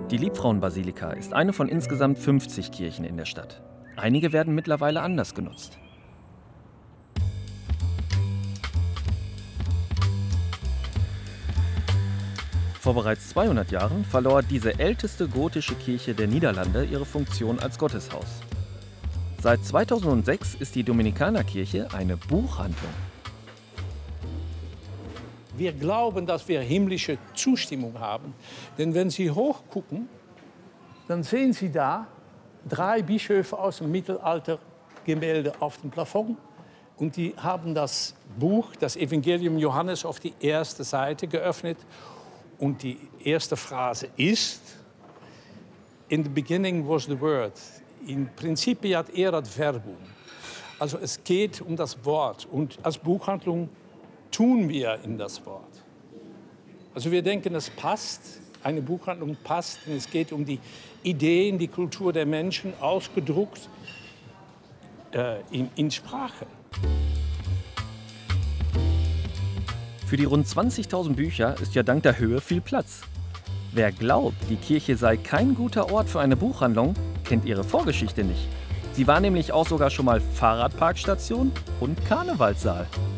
Die Liebfrauenbasilika ist eine von insgesamt 50 Kirchen in der Stadt. Einige werden mittlerweile anders genutzt. Vor bereits 200 Jahren verlor diese älteste gotische Kirche der Niederlande ihre Funktion als Gotteshaus. Seit 2006 ist die Dominikanerkirche eine Buchhandlung. Wir glauben, dass wir himmlische Zustimmung haben. Denn wenn Sie hochgucken, dann sehen Sie da 3 Bischöfe aus dem Mittelalter-Gemälde auf dem Plafond. Und die haben das Buch, das Evangelium Johannes, auf die erste Seite geöffnet. Und die erste Phrase ist: In the beginning was the word. In principiat erat verbum. Also es geht um das Wort. Und als Buchhandlung tun wir in das Wort. Also wir denken, es passt, eine Buchhandlung passt, denn es geht um die Ideen, die Kultur der Menschen, ausgedruckt in Sprache. Für die rund 20.000 Bücher ist ja dank der Höhe viel Platz. Wer glaubt, die Kirche sei kein guter Ort für eine Buchhandlung, kennt ihre Vorgeschichte nicht. Sie war nämlich auch sogar schon mal Fahrradparkstation und Karnevalssaal.